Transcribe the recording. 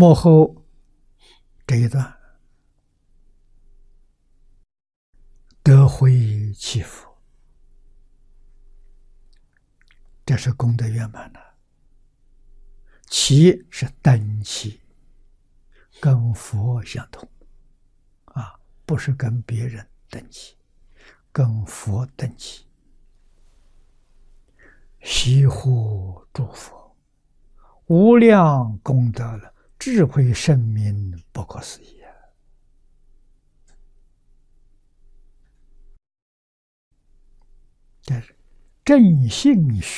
幕后这一段，得回祈福，这是功德圆满了。祈是等祈，跟佛相同啊，不是跟别人等祈，跟佛等祈。悉护诸佛，无量功德了，智慧圣明，不可思议啊！这是正信